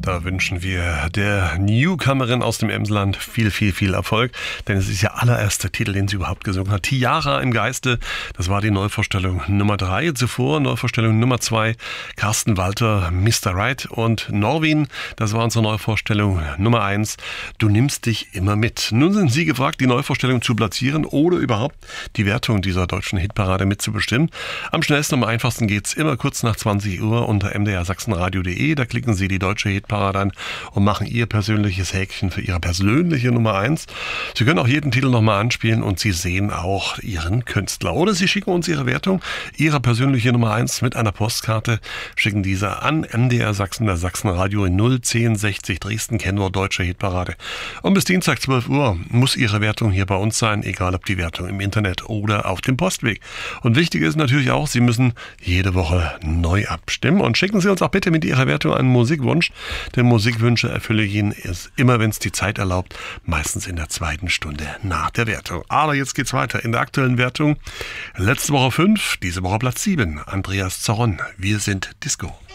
Da wünschen wir der Newcomerin aus dem Emsland viel Erfolg, denn es ist ihr allererster Titel, den sie überhaupt gesungen hat. Tiara im Geiste, das war die Neuvorstellung Nummer 3. Zuvor Neuvorstellung Nummer 2, Carsten Walter, Mr. Right, und Norwin, das war unsere Neuvorstellung Nummer 1, Du nimmst dich immer mit. Nun sind Sie gefragt, die Neuvorstellung zu platzieren oder überhaupt die Wertung dieser deutschen Hitparade mitzubestimmen. Am schnellsten und am einfachsten geht's immer kurz nach 20 Uhr unter mdrsachsenradio.de. Da klicken Sie die deutsche Hitparade an und machen Ihr persönliches Häkchen für Ihre persönliche Nummer 1. Sie können auch jeden Titel nochmal anspielen und Sie sehen auch Ihren Künstler. Oder Sie schicken uns Ihre Wertung, Ihre persönliche Nummer 1 mit einer Postkarte, schicken diese an MDR Sachsen, das Sachsenradio in 01060 Dresden, Kennwort Deutsche Hitparade. Und bis Dienstag 12 Uhr muss Ihre Wertung hier bei uns sein, egal ob die Wertung im Internet oder auf dem Postweg. Und wichtig ist natürlich auch, Sie müssen jede Woche neu abstimmen und schicken Sie uns auch bitte mit Ihrer Wertung einen Musikwunsch. Denn Musikwünsche erfülle ich Ihnen erst immer, wenn es die Zeit erlaubt, meistens in der zweiten Stunde nach der Wertung. Aber jetzt geht's weiter in der aktuellen Wertung. Letzte Woche 5, diese Woche Platz 7. Andreas Zorron, Wir sind Disco.